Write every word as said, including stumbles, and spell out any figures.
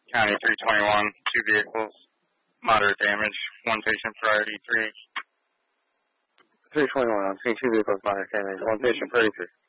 County three twenty-one, two vehicles, moderate damage, one patient priority three. three twenty-one, I'm seeing two vehicles, moderate damage, one patient priority three.